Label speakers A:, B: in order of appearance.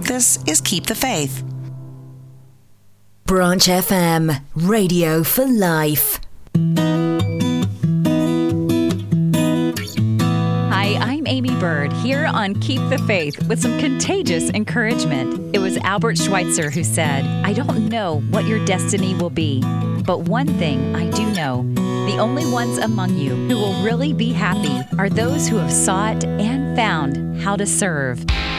A: This is Keep the Faith.
B: Branch FM, radio for life.
C: Hi, I'm Amy Bird, here on Keep the Faith with some contagious encouragement. It was Albert Schweitzer who said, "I don't know what your destiny will be, but one thing I do know. The only ones among you who will really be happy are those who have sought and found how to serve."